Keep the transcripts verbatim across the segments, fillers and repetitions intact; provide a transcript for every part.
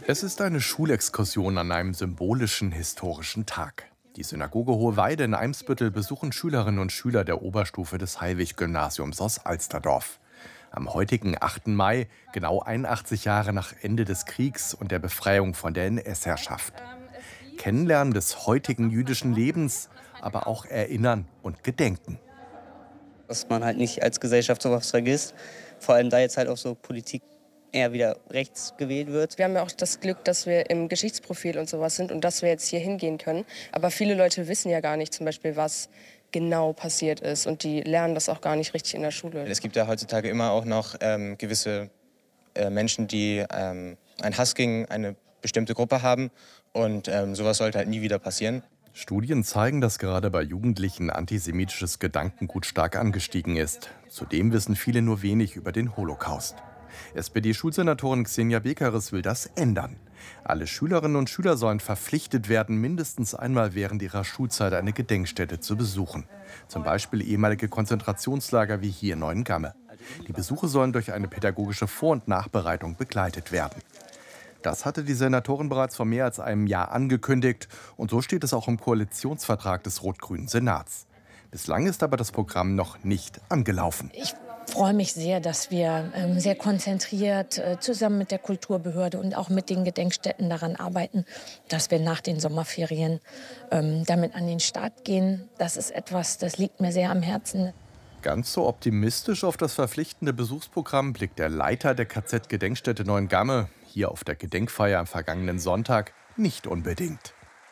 Es ist eine Schulexkursion an einem symbolischen historischen Tag. Die Synagoge Hoheweide in Eimsbüttel besuchen Schülerinnen und Schüler der Oberstufe des Hallwig-Gymnasiums aus Alsterdorf. Am heutigen achten Mai, genau einundachtzig Jahre nach Ende des Kriegs und der Befreiung von der N S-Herrschaft. Kennenlernen des heutigen jüdischen Lebens, aber auch erinnern und gedenken. Dass man halt nicht als Gesellschaft sowas vergisst, vor allem da jetzt halt auch so Politik eher wieder rechts gewählt wird. Wir haben ja auch das Glück, dass wir im Geschichtsprofil und sowas sind und dass wir jetzt hier hingehen können. Aber viele Leute wissen ja gar nicht zum Beispiel, was genau passiert ist. Und die lernen das auch gar nicht richtig in der Schule. Es gibt ja heutzutage immer auch noch ähm, gewisse äh, Menschen, die ähm, einen Hass gegen eine bestimmte Gruppe haben. Und ähm, sowas sollte halt nie wieder passieren. Studien zeigen, dass gerade bei Jugendlichen antisemitisches Gedankengut stark angestiegen ist. Zudem wissen viele nur wenig über den Holocaust. S P D-Schulsenatorin Xenia Bekaris will das ändern. Alle Schülerinnen und Schüler sollen verpflichtet werden, mindestens einmal während ihrer Schulzeit eine Gedenkstätte zu besuchen. Zum Beispiel ehemalige Konzentrationslager wie hier in Neuengamme. Die Besuche sollen durch eine pädagogische Vor- und Nachbereitung begleitet werden. Das hatte die Senatorin bereits vor mehr als einem Jahr angekündigt. Und so steht es auch im Koalitionsvertrag des rot-grünen Senats. Bislang ist aber das Programm noch nicht angelaufen. Ich freue mich sehr, dass wir ähm, sehr konzentriert äh, zusammen mit der Kulturbehörde und auch mit den Gedenkstätten daran arbeiten, dass wir nach den Sommerferien ähm, damit an den Start gehen. Das ist etwas, das liegt mir sehr am Herzen. Ganz so optimistisch auf das verpflichtende Besuchsprogramm blickt der Leiter der K Z-Gedenkstätte Neuengamme hier auf der Gedenkfeier am vergangenen Sonntag nicht unbedingt.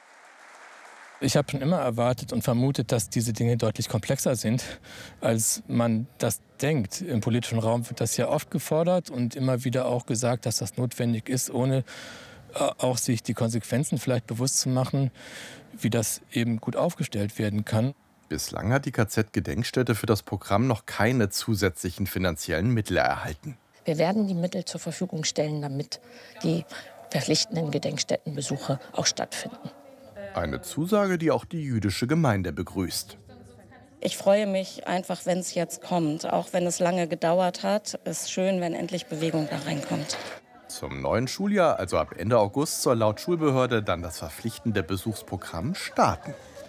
Ich habe schon immer erwartet und vermutet, dass diese Dinge deutlich komplexer sind, als man das denkt. Im politischen Raum wird das ja oft gefordert und immer wieder auch gesagt, dass das notwendig ist, ohne auch sich die Konsequenzen vielleicht bewusst zu machen, wie das eben gut aufgestellt werden kann. Bislang hat die K Z-Gedenkstätte für das Programm noch keine zusätzlichen finanziellen Mittel erhalten. Wir werden die Mittel zur Verfügung stellen, damit die verpflichtenden Gedenkstättenbesuche auch stattfinden. Eine Zusage, die auch die jüdische Gemeinde begrüßt. Ich freue mich einfach, wenn es jetzt kommt. Auch wenn es lange gedauert hat, ist schön, wenn endlich Bewegung da reinkommt. Zum neuen Schuljahr, also ab Ende August, soll laut Schulbehörde dann das verpflichtende Besuchsprogramm starten.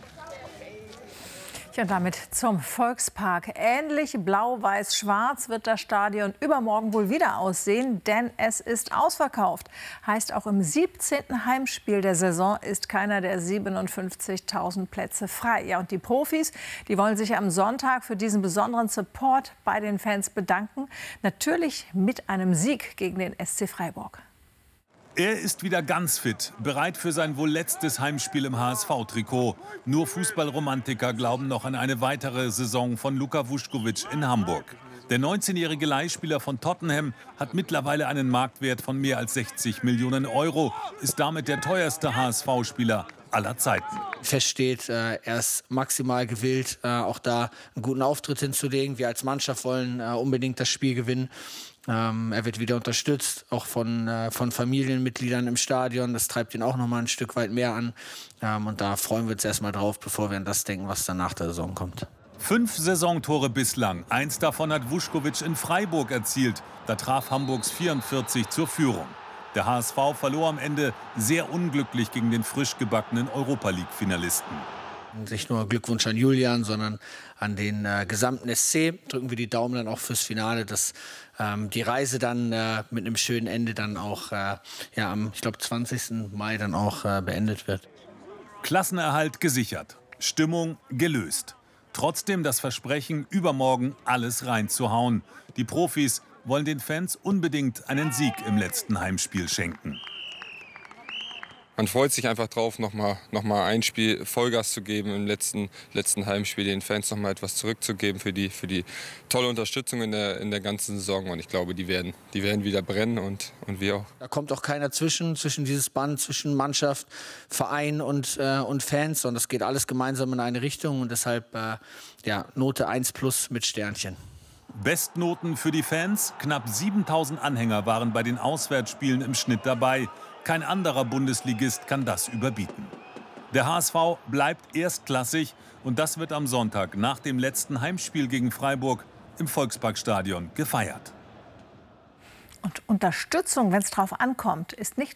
Ja, damit zum Volkspark. Ähnlich blau-weiß-schwarz wird das Stadion übermorgen wohl wieder aussehen, denn es ist ausverkauft. Heißt, auch im siebzehnten Heimspiel der Saison ist keiner der siebenundfünfzigtausend Plätze frei. Ja, und die Profis, die wollen sich am Sonntag für diesen besonderen Support bei den Fans bedanken. Natürlich mit einem Sieg gegen den S C Freiburg. Er ist wieder ganz fit, bereit für sein wohl letztes Heimspiel im H S V-Trikot. Nur Fußballromantiker glauben noch an eine weitere Saison von Luka Vuskovic in Hamburg. Der neunzehnjährige Leihspieler von Tottenham hat mittlerweile einen Marktwert von mehr als sechzig Millionen Euro, ist damit der teuerste H S V-Spieler aller Zeiten. Fest steht, äh, er ist maximal gewillt, äh, auch da einen guten Auftritt hinzulegen. Wir als Mannschaft wollen äh, unbedingt das Spiel gewinnen. Ähm, er wird wieder unterstützt, auch von, äh, von Familienmitgliedern im Stadion. Das treibt ihn auch noch mal ein Stück weit mehr an. Ähm, und da freuen wir uns erst mal drauf, bevor wir an das denken, was dann nach der Saison kommt. Fünf Saisontore bislang. Eins davon hat Vuskovic in Freiburg erzielt. Da traf Hamburgs vierundvierzig zur Führung. Der H S V verlor am Ende sehr unglücklich gegen den frisch gebackenen Europa-League-Finalisten. Nicht nur Glückwunsch an Julian, sondern an den äh, gesamten S C. Drücken wir die Daumen dann auch fürs Finale, dass ähm, die Reise dann äh, mit einem schönen Ende dann auch äh, ja, am, ich glaube, zwanzigsten Mai dann auch äh, beendet wird. Klassenerhalt gesichert, Stimmung gelöst. Trotzdem das Versprechen, übermorgen alles reinzuhauen. Die Profis wollen den Fans unbedingt einen Sieg im letzten Heimspiel schenken. Man freut sich einfach drauf, nochmal noch mal ein Spiel Vollgas zu geben im letzten, letzten Heimspiel, den Fans nochmal etwas zurückzugeben für die, für die tolle Unterstützung in der, in der ganzen Saison. Und ich glaube, die werden, die werden wieder brennen und, und wir auch. Da kommt auch keiner zwischen, zwischen dieses Band, zwischen Mannschaft, Verein und, äh, und Fans. Und das geht alles gemeinsam in eine Richtung. Und deshalb äh, ja, Note eins plus mit Sternchen. Bestnoten für die Fans. Knapp siebentausend Anhänger waren bei den Auswärtsspielen im Schnitt dabei. Kein anderer Bundesligist kann das überbieten. Der H S V bleibt erstklassig und das wird am Sonntag nach dem letzten Heimspiel gegen Freiburg im Volksparkstadion gefeiert. Und Unterstützung, wenn es drauf ankommt, ist nicht